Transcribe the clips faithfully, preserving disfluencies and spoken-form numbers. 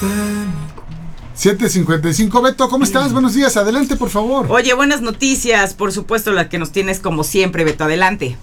siete cincuenta y cinco. Beto, ¿cómo estás? Buenos días, adelante, por favor. Oye, buenas noticias, por supuesto, las que nos tienes como siempre, Beto, adelante.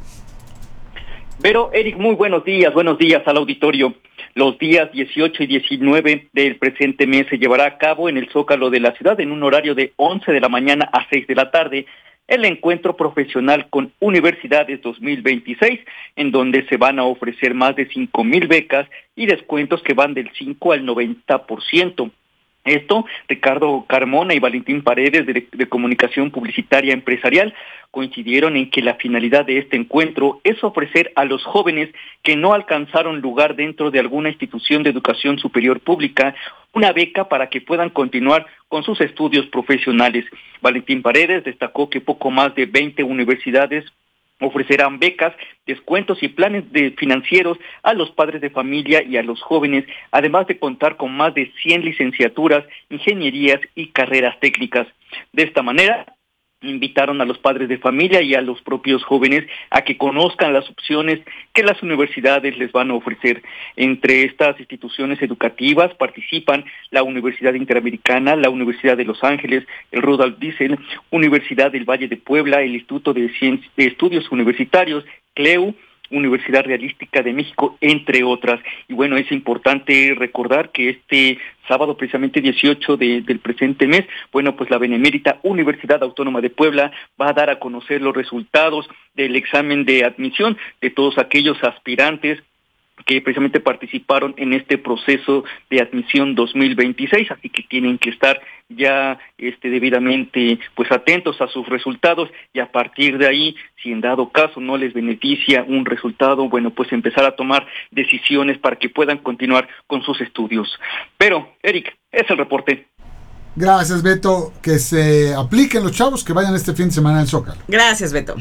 Pero, Eric, muy buenos días, buenos días al auditorio. Los días dieciocho y diecinueve del presente mes se llevará a cabo en el Zócalo de la ciudad, en un horario de once de la mañana a seis de la tarde, el encuentro profesional con Universidades dos mil veintiséis, en donde se van a ofrecer más de cinco mil becas y descuentos que van del cinco al noventa por ciento. Esto, Ricardo Carmona y Valentín Paredes, de, de Comunicación Publicitaria Empresarial, coincidieron en que la finalidad de este encuentro es ofrecer a los jóvenes que no alcanzaron lugar dentro de alguna institución de educación superior pública una beca para que puedan continuar con sus estudios profesionales. Valentín Paredes destacó que poco más de veinte universidades ofrecerán becas, descuentos y planes de financieros a los padres de familia y a los jóvenes, además de contar con más de cien licenciaturas, ingenierías y carreras técnicas. De esta manera, invitaron a los padres de familia y a los propios jóvenes a que conozcan las opciones que las universidades les van a ofrecer. Entre estas instituciones educativas participan la Universidad Interamericana, la Universidad de Los Ángeles, el Rudolf Diesel, Universidad del Valle de Puebla, el Instituto de, Cien- de Estudios Universitarios, C L E U, Universidad Realística de México, entre otras. Y bueno, es importante recordar que este sábado, precisamente dieciocho de, del presente mes, bueno, pues la Benemérita Universidad Autónoma de Puebla va a dar a conocer los resultados del examen de admisión de todos aquellos aspirantes que precisamente participaron en este proceso de admisión dos mil veintiséis, así que tienen que estar ya este debidamente pues atentos a sus resultados, y a partir de ahí, si en dado caso no les beneficia un resultado, bueno, pues empezar a tomar decisiones para que puedan continuar con sus estudios. Pero, Eric, es el reporte. Gracias, Beto. Que se apliquen los chavos que vayan este fin de semana al Zócalo. Gracias, Beto.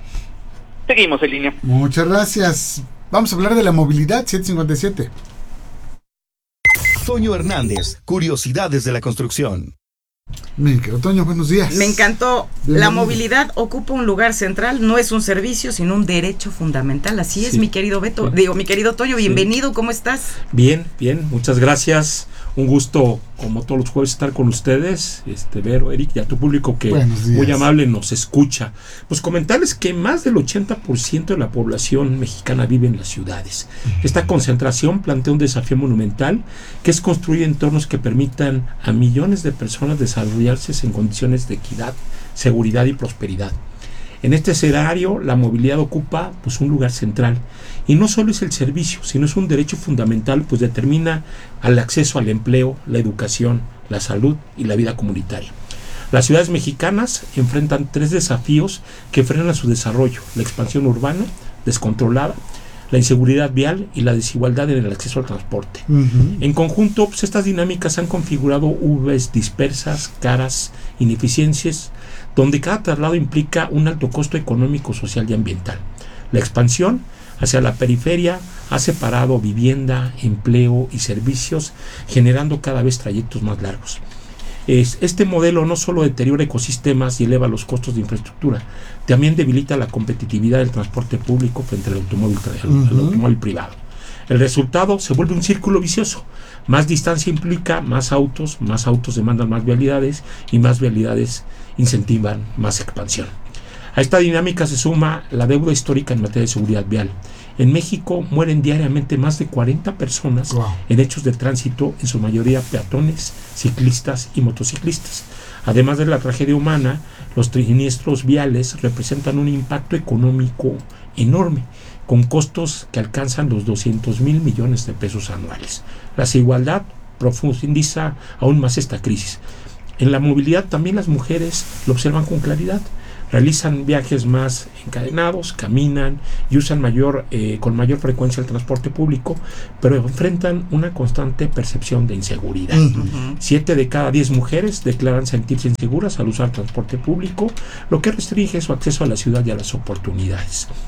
Seguimos en línea. Muchas gracias. Vamos a hablar de la movilidad, siete cincuenta y siete. Toño Hernández, curiosidades de la construcción. Mi querido Toño, buenos días. Me encantó. La movilidad ocupa un lugar central, no es un servicio, sino un derecho fundamental. Así Sí. es, mi querido Beto. Sí. Digo, mi querido Toño, Sí. bienvenido, ¿cómo estás? Bien, bien, muchas gracias. Un gusto, como todos los jueves, estar con ustedes, este Vero, Eric, y a tu público que muy amable nos escucha. Pues comentarles que más del ochenta por ciento de la población mexicana vive en las ciudades. Esta concentración plantea un desafío monumental, que es construir entornos que permitan a millones de personas desarrollarse en condiciones de equidad, seguridad y prosperidad. En este escenario, la movilidad ocupa pues un lugar central, y no solo es el servicio, sino es un derecho fundamental, pues determina el acceso al empleo, la educación, la salud y la vida comunitaria. Las ciudades mexicanas enfrentan tres desafíos que frenan su desarrollo: la expansión urbana descontrolada, la inseguridad vial y la desigualdad en el acceso al transporte. Uh-huh. En conjunto, pues, estas dinámicas han configurado urbes dispersas, caras, ineficiencias, donde cada traslado implica un alto costo económico, social y ambiental. La expansión hacia la periferia ha separado vivienda, empleo y servicios, generando cada vez trayectos más largos. Es, este modelo no solo deteriora ecosistemas y eleva los costos de infraestructura, también debilita la competitividad del transporte público frente al automóvil, al, uh-huh. al automóvil privado. El resultado se vuelve un círculo vicioso. Más distancia implica más autos, más autos demandan más vialidades, y más vialidades incentivan más expansión. A esta dinámica se suma la deuda histórica en materia de seguridad vial. En México mueren diariamente más de cuarenta personas wow. en hechos de tránsito, en su mayoría peatones, ciclistas y motociclistas. Además de la tragedia humana, los siniestros viales representan un impacto económico enorme, con costos que alcanzan los doscientos mil millones de pesos anuales. La desigualdad profundiza aún más esta crisis. En la movilidad también las mujeres lo observan con claridad. Realizan viajes más encadenados, caminan y usan mayor, eh, con mayor frecuencia el transporte público, pero enfrentan una constante percepción de inseguridad. Uh-huh. Siete de cada diez mujeres declaran sentirse inseguras al usar transporte público, lo que restringe su acceso a la ciudad y a las oportunidades.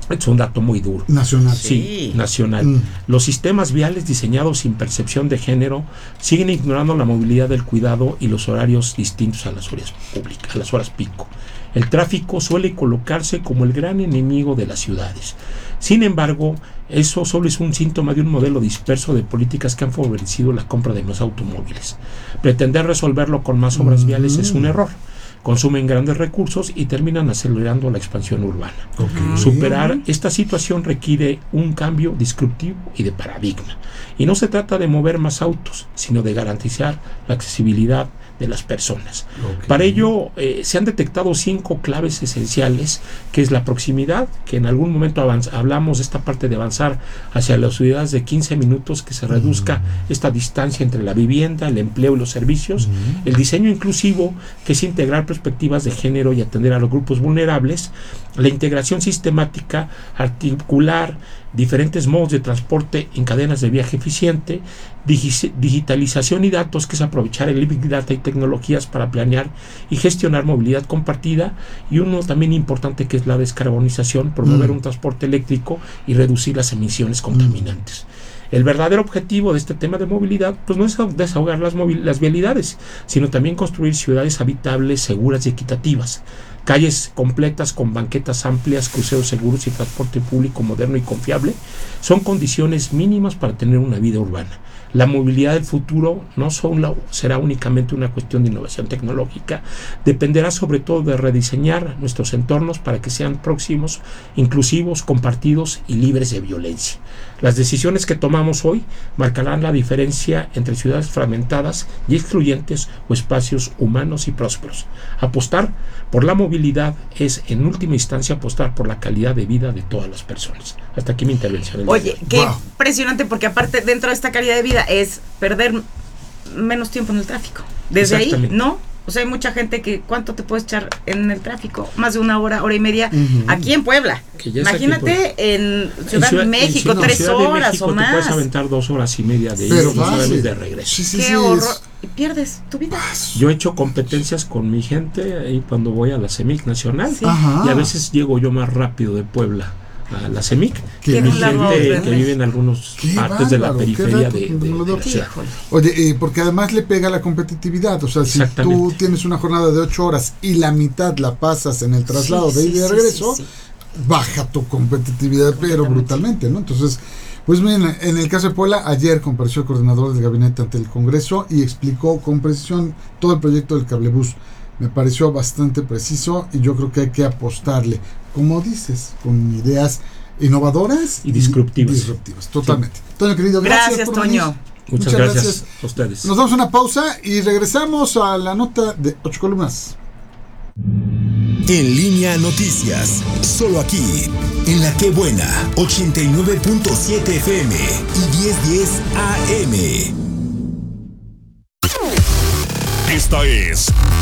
Es un dato muy duro. Nacional. Sí, sí. nacional. Mm. Los sistemas viales diseñados sin percepción de género siguen ignorando la movilidad del cuidado y los horarios distintos a las horas públicas, a las horas pico. El tráfico suele colocarse como el gran enemigo de las ciudades. Sin embargo, eso solo es un síntoma de un modelo disperso de políticas que han favorecido la compra de más automóviles. Pretender resolverlo con más obras mm. viales es un error. Consumen grandes recursos y terminan acelerando la expansión urbana. Okay. Superar esta situación requiere un cambio disruptivo y de paradigma. Y no se trata de mover más autos, sino de garantizar la accesibilidad de las personas. Okay. Para ello eh, se han detectado cinco claves esenciales, que es la proximidad, que en algún momento avanz- hablamos de esta parte de avanzar hacia las ciudades de quince minutos, que se reduzca mm. esta distancia entre la vivienda, el empleo y los servicios, mm. el diseño inclusivo, que es integrar perspectivas de género y atender a los grupos vulnerables, la integración sistemática, articular diferentes modos de transporte en cadenas de viaje eficiente, digi- digitalización y datos, que es aprovechar el Big Data y tecnologías para planear y gestionar movilidad compartida, y uno también importante que es la descarbonización, promover mm. un transporte eléctrico y reducir las emisiones contaminantes. Mm. El verdadero objetivo de este tema de movilidad pues no es desahogar las, movi- las vialidades, sino también construir ciudades habitables, seguras y equitativas. Calles completas con banquetas amplias, cruceros seguros y transporte público moderno y confiable son condiciones mínimas para tener una vida urbana. La movilidad del futuro no solo será únicamente una cuestión de innovación tecnológica, dependerá sobre todo de rediseñar nuestros entornos para que sean próximos, inclusivos, compartidos y libres de violencia. Las decisiones que tomamos hoy marcarán la diferencia entre ciudades fragmentadas y excluyentes o espacios humanos y prósperos. Apostar por la movilidad es, en última instancia, apostar por la calidad de vida de todas las personas. Hasta aquí mi intervención. Oye, qué wow. impresionante, porque aparte dentro de esta calidad de vida es perder menos tiempo en el tráfico. Desde ahí, ¿no? O sea, hay mucha gente que, ¿cuánto te puedes echar en el tráfico? Más de una hora, hora y media, uh-huh. aquí en Puebla. Imagínate en Ciudad, en Ciudad de México, en, tres no, horas México o más. Te puedes aventar dos horas y media de ida y dos horas de regreso. Sí, sí, Qué sí, horror. Es... Y pierdes tu vida. Yo he hecho competencias con mi gente ahí cuando voy a la CEMIC Nacional, sí. y a veces llego yo más rápido de Puebla a la CEMIC, que mi gente que vive en algunas partes bárbaro, de la periferia de, de, de la ciudad. Oye, eh, porque además le pega la competitividad, o sea, si tú tienes una jornada de ocho horas y la mitad la pasas en el traslado sí, de ida y de regreso, sí, sí, sí. baja tu competitividad, pero brutalmente, ¿no? Entonces, pues miren, en el caso de Puebla, ayer compareció el coordinador del gabinete ante el Congreso y explicó con precisión todo el proyecto del cablebús. Me pareció bastante preciso y yo creo que hay que apostarle, como dices, con ideas innovadoras y disruptivas. Y disruptivas, totalmente. Sí. Toño, querido, gracias. Gracias, Toño. Muchas, Muchas gracias, gracias a ustedes. Nos damos una pausa y regresamos a la nota de ocho columnas. En Línea Noticias, solo aquí, en La Qué Buena, ochenta y nueve punto siete F M y diez diez A M. Esta es